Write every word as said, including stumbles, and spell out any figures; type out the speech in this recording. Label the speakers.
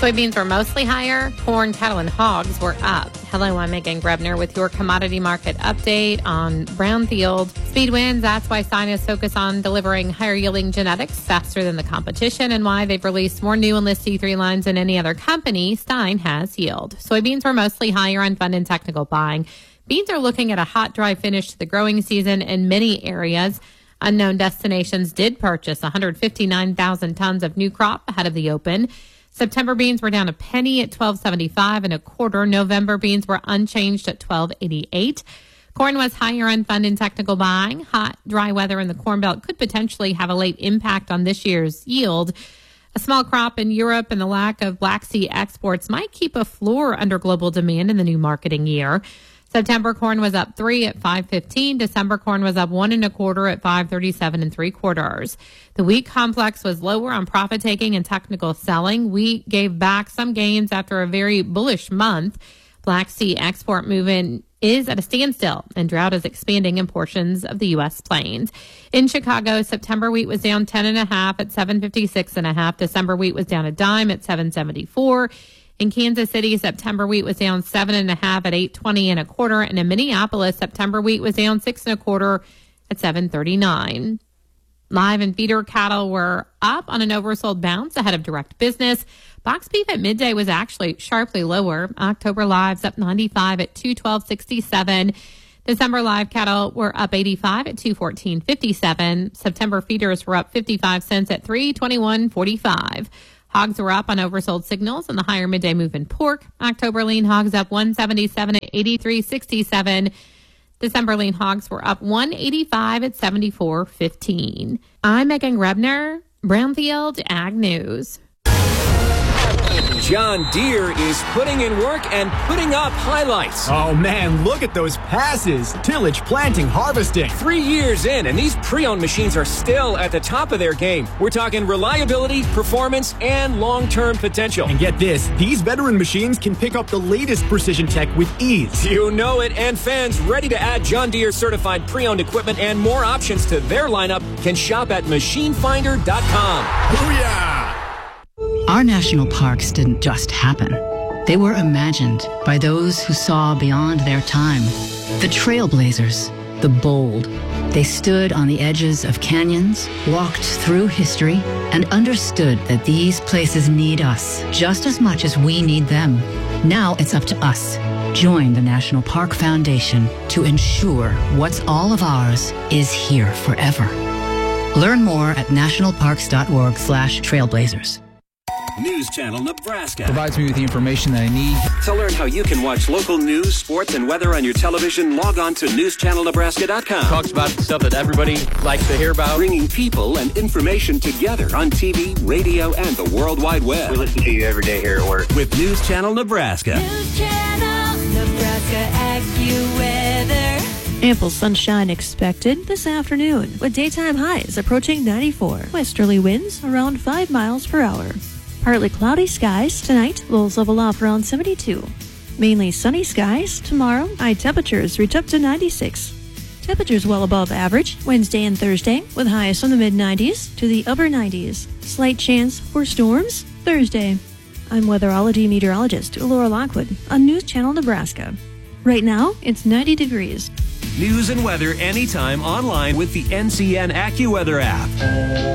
Speaker 1: Soybeans were mostly higher. Corn, cattle, and hogs were up. Hello, I'm Megan Grebner with your commodity market update on Brownfield. Speed wins. That's why scientists focus on delivering higher yielding genetics faster than the competition and why they've released more new Enlist E three lines than any other company. Stein has yield. Soybeans were mostly higher on fund and technical buying. Beans are looking at a hot, dry finish to the growing season in many areas. Unknown Destinations did purchase one hundred fifty-nine thousand tons of new crop ahead of the open. September beans were down a penny at twelve seventy-five and a quarter. November beans were unchanged at twelve eighty-eight. Corn was higher on fund and technical buying. Hot, dry weather in the Corn Belt could potentially have a late impact on this year's yield. A small crop in Europe and the lack of Black Sea exports might keep a floor under global demand in the new marketing year. September corn was up three at five fifteen. December corn was up one and a quarter at five thirty-seven and three quarters. The wheat complex was lower on profit taking and technical selling. Wheat gave back some gains after a very bullish month. Black Sea export movement is at a standstill and drought is expanding in portions of the U S plains. In Chicago, September wheat was down ten and a half at seven fifty-six and a half. December wheat was down a dime at seven seventy-four. In Kansas City, September wheat was down seven and a half at eight twenty and a quarter. And in Minneapolis, September wheat was down six and a quarter at seven thirty-nine. Live and feeder cattle were up on an oversold bounce ahead of direct business. Box beef at midday was actually sharply lower. October lives up ninety-five at two twelve sixty-seven. December live cattle were up eighty-five at two fourteen fifty-seven. September feeders were up fifty-five cents at three twenty-one forty-five. Hogs were up on oversold signals and the higher midday move in pork. October lean hogs up one seventy-seven at eighty-three sixty-seven. December lean hogs were up one eighty-five at seventy-four fifteen. I'm Megan Grebner, Brownfield Ag News.
Speaker 2: John Deere is putting in work and putting up highlights.
Speaker 3: Oh man, look at those passes. Tillage, planting, harvesting.
Speaker 2: Three years in, and these pre-owned machines are still at the top of their game. We're talking reliability, performance, and long-term potential.
Speaker 3: And get this, these veteran machines can pick up the latest precision tech with ease.
Speaker 2: You know it, and fans ready to add John Deere certified pre-owned equipment and more options to their lineup can shop at machine finder dot com.
Speaker 3: Booyah!
Speaker 4: Our national parks didn't just happen. They were imagined by those who saw beyond their time. The trailblazers, the bold. They stood on the edges of canyons, walked through history, and understood that these places need us just as much as we need them. Now it's up to us. Join the National Park Foundation to ensure what's all of ours is here forever. Learn more at nationalparks.org slash trailblazers.
Speaker 5: News Channel Nebraska
Speaker 6: provides me with the information that I need.
Speaker 5: To learn how you can watch local news, sports, and weather on your television, log on to news channel nebraska dot com.
Speaker 6: Talks about stuff that everybody likes to hear about.
Speaker 5: Bringing people and information together on T V, radio, and the World Wide Web.
Speaker 7: We listen to you every day here at work.
Speaker 5: With News Channel Nebraska.
Speaker 8: News Channel Nebraska AccuWeather.
Speaker 9: Ample sunshine expected this afternoon with daytime highs approaching ninety-four. Westerly winds around five miles per hour. Partly cloudy skies tonight, lows level off around seventy-two. Mainly sunny skies tomorrow, high temperatures reach up to ninety-six. Temperatures well above average Wednesday and Thursday with highs from the mid nineties to the upper nineties. Slight chance for storms Thursday. I'm weatherology meteorologist Laura Lockwood on News Channel Nebraska. Right now, it's ninety degrees.
Speaker 5: News and weather anytime online with the N C N AccuWeather app.